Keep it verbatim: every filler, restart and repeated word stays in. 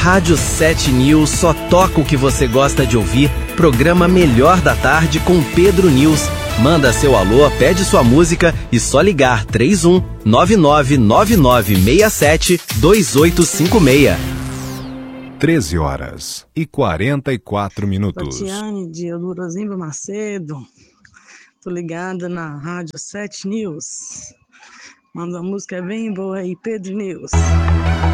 Rádio sete News só toca o que você gosta de ouvir. Programa Melhor da Tarde com Pedro News. Manda seu alô, pede sua música e só ligar três um nove nove nove nove seis sete dois oito cinco seis. treze horas e quarenta e quatro minutos. Tatiane de Eudorozimba Macedo. Tô ligada na Rádio sete News. Manda uma música bem boa aí, Pedro News.